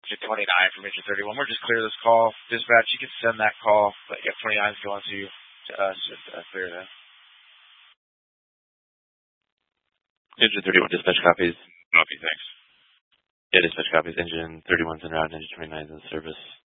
Engine 29 from Engine 31. We're just clear this call. Dispatch, you can send that call, but yeah, 29 is going to us. Clear that. Engine 31 dispatch copies. Copy, thanks. Yeah, dispatch copies. Engine 31's en route, Engine 29's in service.